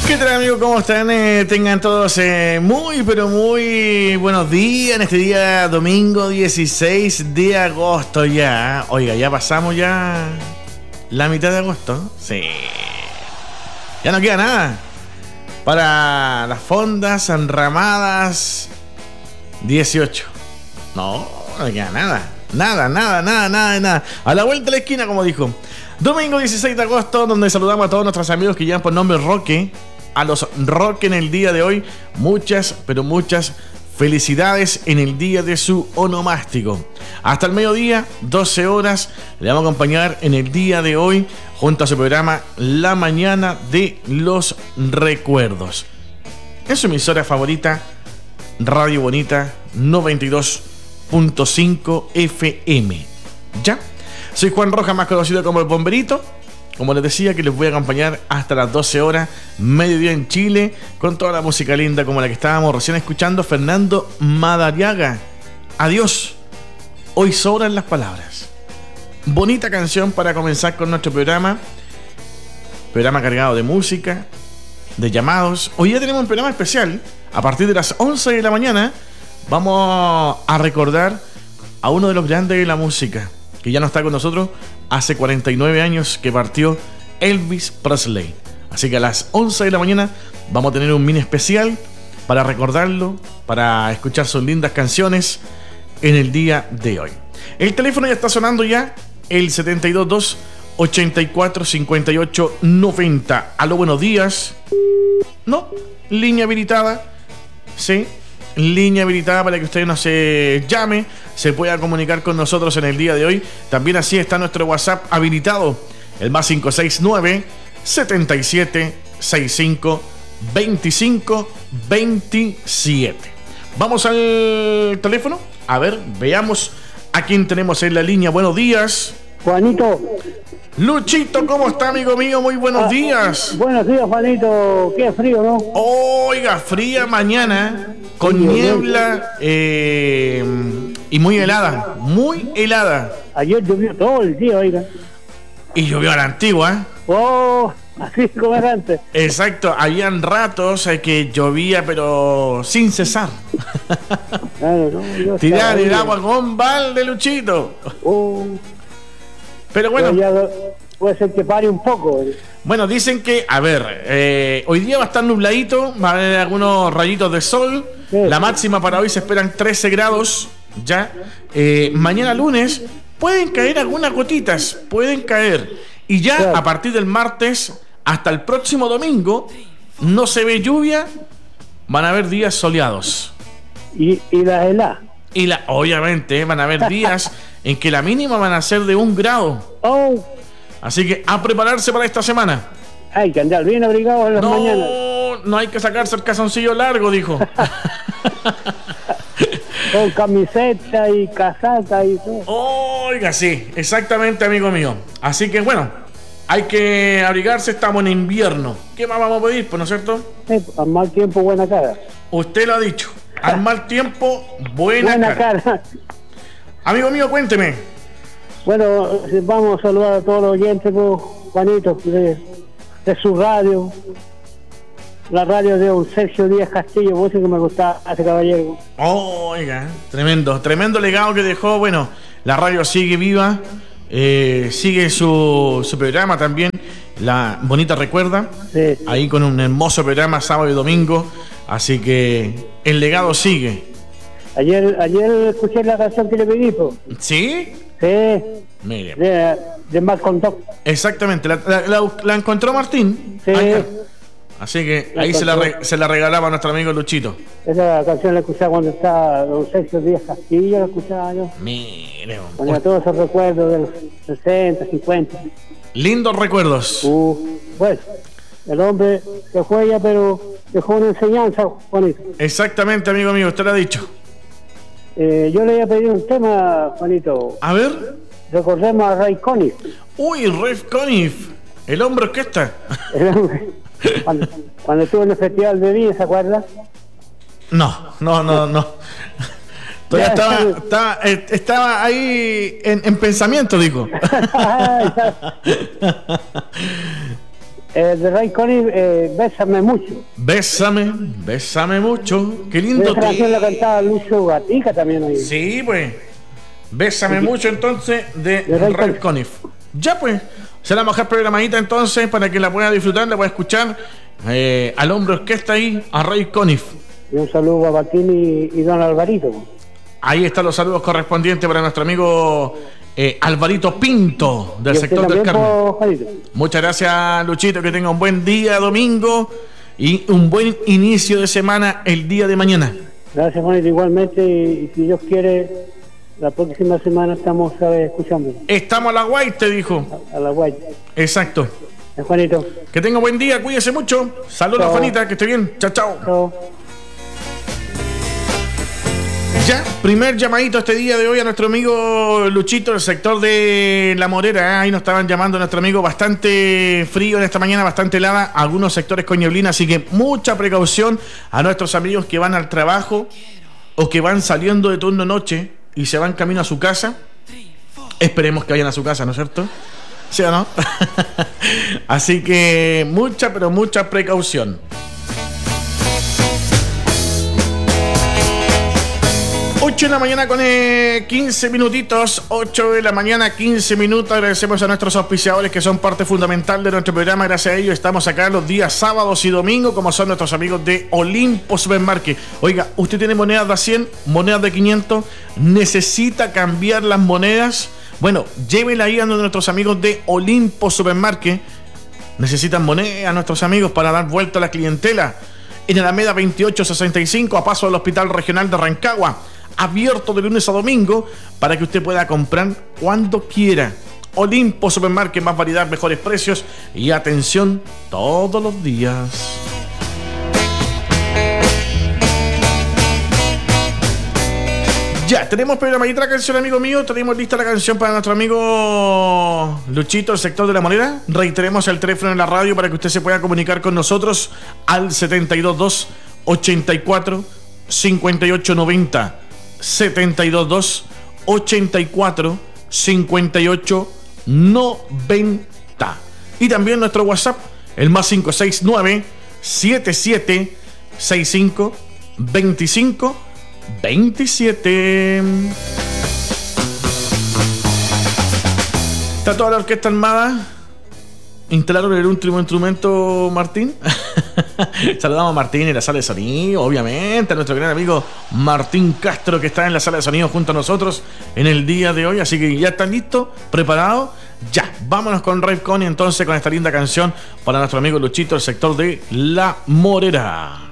¿Qué tal, amigos? ¿Cómo están? Tengan todos muy, pero muy buenos días en este día domingo 16 de agosto ya. Oiga, ya pasamos ya la mitad de agosto. Sí. Ya no queda nada para las fondas enramadas 18. No queda nada. Nada. A la vuelta de la esquina, como dijo. Domingo 16 de agosto, donde saludamos a todos nuestros amigos que llevan por nombre Roque. A los Roque en el día de hoy, muchas, pero muchas felicidades en el día de su onomástico. Hasta el mediodía, 12 horas, le vamos a acompañar en el día de hoy junto a su programa La Mañana de los Recuerdos. En su emisora favorita, Radio Bonita 92.5 FM. ¿Ya? Soy Juan Rojas, más conocido como el Bomberito. Como les decía, que les voy a acompañar hasta las 12 horas, mediodía en Chile, con toda la música linda como la que estábamos recién escuchando. Fernando Madariaga, Adiós, hoy sobran las palabras. Bonita canción para comenzar con nuestro programa cargado de música, de llamados. Hoy ya tenemos un programa especial. A partir de las 11 de la mañana vamos a recordar a uno de los grandes de la música, que ya no está con nosotros. Hace 49 años que partió Elvis Presley. Así que a las 11 de la mañana vamos a tener un mini especial para recordarlo, para escuchar sus lindas canciones en el día de hoy. El teléfono ya está sonando ya, el 722 84 58 90. Aló, buenos días. No, línea habilitada. Sí, línea habilitada para que usted nos llame, se pueda comunicar con nosotros en el día de hoy. También así está nuestro WhatsApp habilitado, el más 569 77 65 25 27. Vamos al teléfono. A ver, veamos a quién tenemos en la línea. Buenos días. Juanito. Luchito, ¿cómo está, amigo mío? Muy buenos días. Buenos días, Juanito. Qué frío, ¿no? Oiga, fría mañana, con niebla y muy helada. Muy helada. Ayer llovió todo el día, oiga. Y llovió a la antigua. Oh, así como era antes. Exacto, habían ratos que llovía, pero sin cesar. Claro, no, tirar el agua con balde, Luchito. Pero bueno, puede ser que pare un poco. Bueno, dicen que, a ver, hoy día va a estar nubladito, va a haber algunos rayitos de sol. Sí. La máxima para hoy se esperan 13 grados, ya. Mañana lunes pueden caer algunas gotitas, pueden caer. Y ya claro, a partir del martes hasta el próximo domingo no se ve lluvia, van a haber días soleados. ¿Y la helada? Obviamente van a haber días en que la mínima van a ser de 1 grado. Oh. Así que a prepararse para esta semana. Hay que andar bien abrigados en las mañanas. No hay que sacarse el calzoncillo largo, dijo. Con camiseta y casaca y todo. Oiga, sí, exactamente, amigo mío. Así que bueno, hay que abrigarse, estamos en invierno. ¿Qué más vamos a pedir, pues, no es cierto? Sí, al mal tiempo, buena cara. Usted lo ha dicho. Al mal tiempo, buena cara. Amigo mío, cuénteme. Bueno, vamos a saludar a todos los oyentes, pues, Juanito, de su radio. La radio de Sergio Díaz Castillo, música que me gustaba ese caballero. Oiga, tremendo legado que dejó. Bueno, la radio sigue viva, sigue su programa también, La Bonita Recuerda. Sí. Ahí con un hermoso programa sábado y domingo. Así que el legado sigue. Ayer escuché la canción que le pedí, pues. ¿Sí? Sí. Mire. De Malcolm Dock. Exactamente. ¿La encontró Martín? Sí. Así que ahí se la regalaba a nuestro amigo Luchito. Esa canción la escuchaba cuando estaba don Sergio Díaz Castillo, la escuchaba yo. Mire. Ponía todos esos recuerdos de los 60, 50. Lindos recuerdos. Bueno, el hombre se fue ya, pero dejó una enseñanza, Juanito. Exactamente, amigo mío, usted lo ha dicho. Yo le había pedido un tema, Juanito. A ver. Recordemos a Ray Conniff. Uy, Ray Conniff, el hombre orquesta. Cuando estuvo en el Festival de Viña, ¿se acuerda? No. Todavía estaba ahí en pensamiento, digo. De Ray Conniff, Bésame Mucho. Bésame mucho. Qué lindo. Esa canción la cantaba Lucho Gatica también ahí. Sí, pues. Bésame mucho entonces de Ray Conniff. Ya pues. Se la vamos a dejar programadita entonces para que la pueda disfrutar, la pueda escuchar al hombre orquesta ahí, a Ray Conniff. Y un saludo a Martín y don Alvarito. Ahí están los saludos correspondientes para nuestro amigo Alvarito Pinto del sector del Carmen. Muchas gracias, Luchito, que tenga un buen día domingo y un buen inicio de semana el día de mañana. Gracias, Juanito, igualmente, y si Dios quiere, la próxima semana estamos escuchando. Estamos a la guay, te dijo. A la guay. Exacto. Juanito. Que tenga un buen día, cuídese mucho. Saludos, Juanita, que esté bien. Chao, chao. Chao. Ya, primer llamadito este día de hoy a nuestro amigo Luchito del sector de La Morera. Ahí nos estaban llamando a nuestro amigo, bastante frío en esta mañana, bastante helada, algunos sectores con neblina, así que mucha precaución a nuestros amigos que van al trabajo o que van saliendo de turno noche y se van camino a su casa. Esperemos que vayan a su casa, ¿no es cierto? ¿Sí o no? Así que mucha, pero mucha precaución. 8 de la mañana con 15 minutitos, 8 de la mañana 15 minutos. Agradecemos a nuestros auspiciadores que son parte fundamental de nuestro programa. Gracias a ellos estamos acá los días sábados y domingos, como son nuestros amigos de Olimpo Supermarket. Oiga, usted tiene monedas de a 100, monedas de 500, necesita cambiar las monedas. Bueno, llévela ahí a nuestros amigos de Olimpo Supermarket. Necesitan monedas nuestros amigos para dar vuelta a la clientela. En Alameda 2865, a paso del Hospital Regional de Rancagua. Abierto de lunes a domingo para que usted pueda comprar cuando quiera. Olimpo Supermarket, más variedad, mejores precios y atención todos los días. Ya, tenemos programadita la canción, amigo mío. Tenemos lista la canción para nuestro amigo Luchito, el sector de La Moneda. Reiteremos el teléfono en la radio para que usted se pueda comunicar con nosotros al 722 84 58 90. 722 84 58 90. Y también nuestro WhatsApp, el más 569 77 65 25 27. Está toda la orquesta armada. ¿Instalaron el último instrumento, Martín? Saludamos a Martín en la sala de sonido, obviamente, a nuestro gran amigo Martín Castro, que está en la sala de sonido junto a nosotros en el día de hoy. Así que ya están listos, preparados. Ya, vámonos con Ray Conniff entonces, con esta linda canción para nuestro amigo Luchito, el sector de La Morera.